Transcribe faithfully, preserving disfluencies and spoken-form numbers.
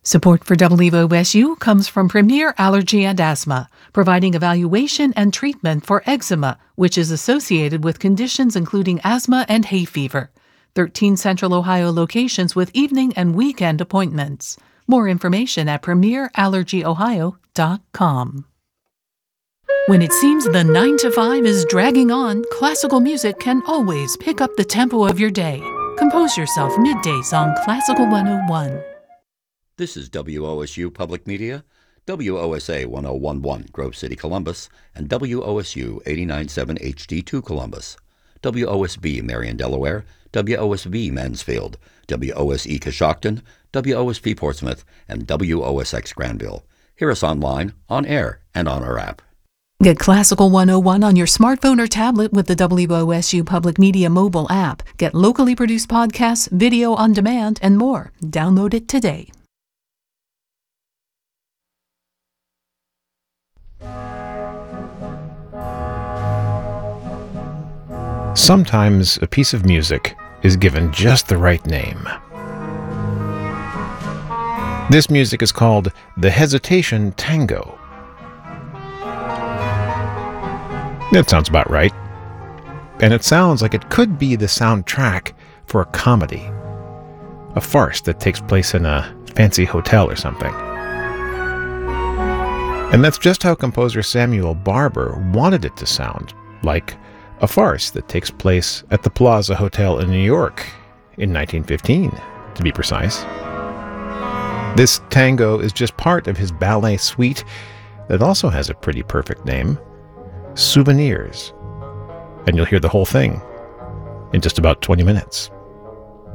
Support for W O S U comes from Premier Allergy and Asthma, providing evaluation and treatment for eczema, which is associated with conditions including asthma and hay fever. thirteen Central Ohio locations with evening and weekend appointments. More information at premier allergy ohio dot com. When it seems the nine to five is dragging on, classical music can always pick up the tempo of your day. Compose yourself middays on Classical one oh one. This is W O S U Public Media, W O S A ten eleven Grove City, Columbus, and W O S U eighty-nine point seven H D two Columbus, W O S B Marion, Delaware, W O S V Mansfield, W O S E Coshocton, W O S P Portsmouth, and W O S X Granville. Hear us online, on air, and on our app. Get Classical one oh one on your smartphone or tablet with the W O S U Public Media mobile app. Get locally produced podcasts, video on demand, and more. Download it today. Sometimes a piece of music is given just the right name. This music is called the Hesitation Tango. That sounds about right. And it sounds like it could be the soundtrack for a comedy, a farce that takes place in a fancy hotel or something. And that's just how composer Samuel Barber wanted it to sound, like a farce that takes place at the Plaza Hotel in New York in nineteen fifteen, to be precise. This tango is just part of his ballet suite that also has a pretty perfect name, Souvenirs. And you'll hear the whole thing in just about twenty minutes.